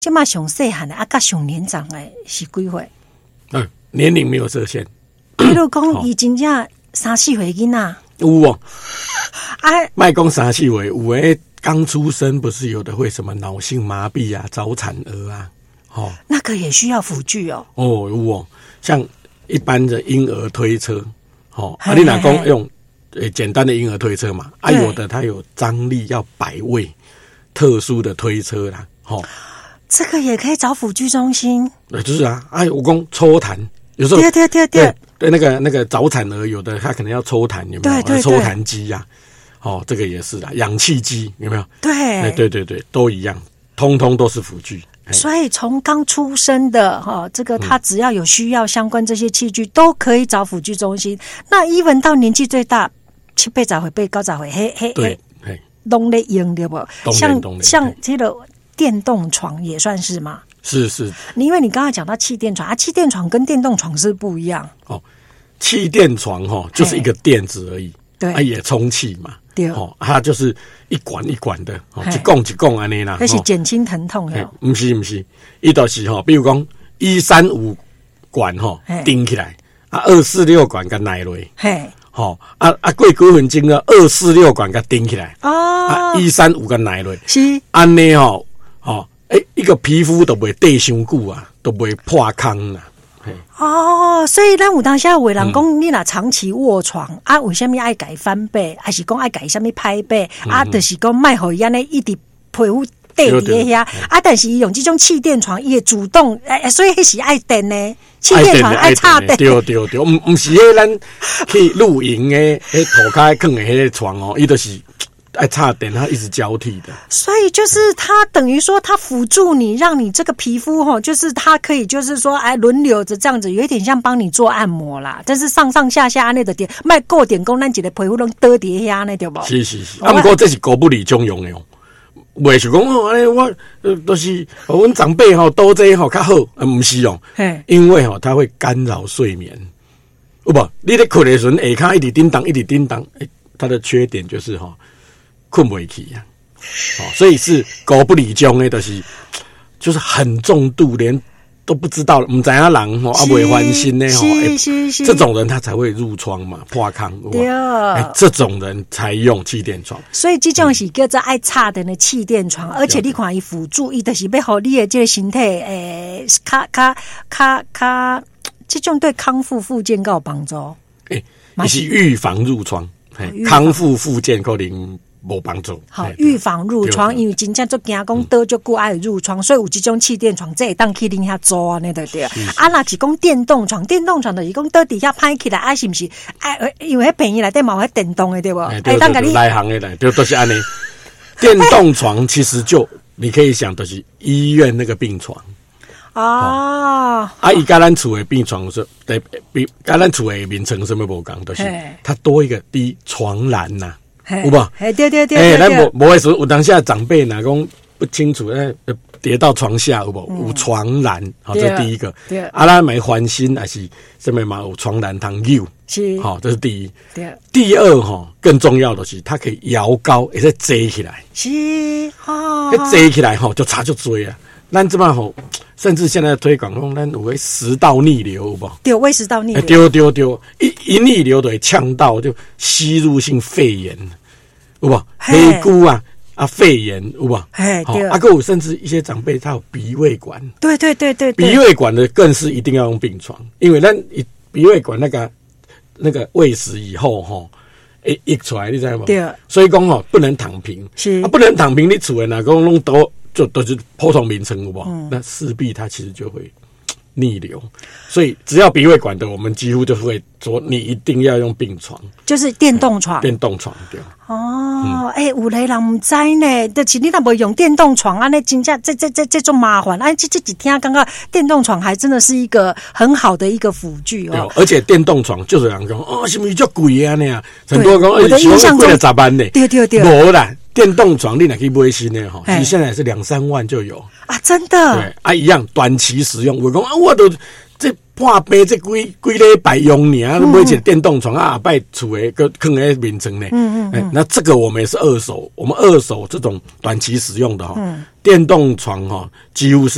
这嘛上细汉的啊，甲上年长的是几岁？ 年龄没有设限。 比如讲，伊真正3、4岁囡仔有哦，卖讲3、4岁，有诶刚出生不是有的会什么脑性麻痹啊、早产儿啊， 那个也需要辅具哦。 有哦，像一般的婴儿推车，你哪讲用简单的婴儿推车嘛？有的它有张力要100位，特殊的推车啦， 这个也可以找辅具中心。 就是啊，我讲抽痰，有时候对那个早产儿有的他可能要抽痰，有没有？对抽痰机呀，这个也是啦，氧气机有没有？对，都一样，通通都是辅具。 所以从刚出生的这个他只要有需要相关这些器具，都可以找辅具中心。那 even 到年纪最大，7、8岁、8、9岁， 对， 都在用对不？像这个电动床也算是吗？ 是， 因为你刚才讲到气垫床气垫床跟电动床是不一样。 气垫床就是一个垫子而已， 对， 也充气嘛， 对， 它就是一管一管的，一供一供安尼啦， 那是减轻疼痛的。 不是，伊就是比如讲135管顶起来，246管甲耐落，过几分钟了246管甲顶起来，135甲耐落， 是安尼一个皮肤都不会戴伤久啊，都不会破坑啦。 所以咱有当下有的人讲，你若长期卧床为什么爱改翻背，还是讲爱改什么拍背就是讲卖互伊安尼一直皮肤戴伫遐但是伊用这种气垫床，伊会主动所以迄是爱电呢，气垫床爱插电， 对，唔是迄咱去露营的涂骹放的迄个床伊就是爱插电，它一直交替的， 所以就是它等于说它辅助你，让你这个皮肤就是它可以就是说轮流着这样子，有一点像帮你做按摩啦。但是上上下下那个点，卖够点工，咱一个皮肤拢倒伫遐呢，对不？ 是。不过这是高不离中用的袂是讲我都是阮长辈多这较好，不是因为它会干扰睡眠，有无？你在困的时候，下骹一直叮当，它的缺点就是困不起啊，所以是高不离中的，就是很重度，连都不知道，唔知影人不会欢心呢是这种人他才会褥疮嘛，破坑，对，这种人才用气垫床。 所以这种是叫做爱插电的气垫床，而且你看伊辅助，伊就是要让你的这个身体这种对康复复健够有帮助。 你是预防褥疮，康复复健可能没帮助。 好，预防褥疮，因为真正就惊讲得就久爱褥疮，所以有这种气垫床，这会当去恁遐做呢，对不对？那是讲电动床就是讲得底下拍起来是不是？因为便宜内底嘛有电动的，对不？ 当个来行的来，都是安尼。电动床其实就你可以想，就是医院那个病床。伊甲咱厝的病床是，比甲咱厝的名称什么无共，就是它多一个床栏呐。有无？ 对， 咱无的时候，有当下长辈哪讲不清楚，跌到床下有无？有床栏，这是第一个。咱买翻新还是什么嘛？有床栏通用，是这是第一。第二更重要的是，它可以摇高，而且坐起来。 是坐起来就差就多啊。咱这么甚至现在推广讲，咱有食道逆流，有无？ 对，胃食道逆流。 对，一逆流就会呛到，就吸入性肺炎，有无？黑菇肺炎，有无？对。有甚至一些长辈他有鼻胃管， 对。 鼻胃管的更是一定要用病床，因为咱鼻胃管那个喂食以后溢出来，你知道吗？对。所以讲不能躺平，是不能躺平，你厝的哪讲弄都是普通名称，有无？那势必它其实就会逆流，所以只要鼻胃管的，我们几乎就会说你一定要用病床， 就是电动床。 电动床对。 有的人唔知呢，就是你若不用电动床那真正这种麻烦这几天刚刚电动床还真的是一个很好的一个辅具而且电动床就是人讲是不是叫贵啊那样，很多我的印象中贵了咋办呢？ 对， 没啦。电动床你哪可以买新的其实现在是2-3万就有真的。 对一样短期使用。我讲我都这半杯这几礼拜用买一个电动床摆厝的个放在面床呢。那这个我们也是二手，我们二手这种短期使用的电动床几乎是